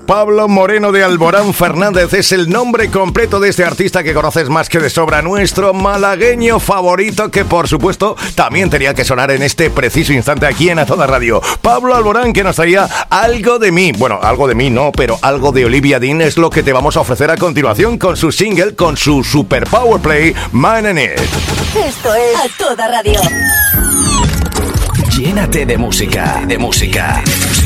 Pablo Moreno de Alborán Fernández es el nombre completo de este artista que conoces más que de sobra, nuestro malagueño favorito, que por supuesto también tenía que sonar en este preciso instante aquí en A Toda Radio. Pablo Alborán, que nos traía Algo de mí. Bueno, algo de mí no, pero algo de Olivia Dean es lo que te vamos a ofrecer a continuación con su single, con su super power play, Man in It. Esto es A Toda Radio. Llénate de música,